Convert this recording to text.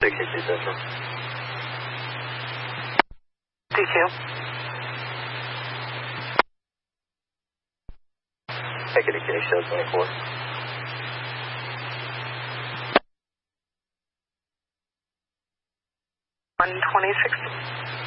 KC Central. D2. Take it to K Show 24. 126.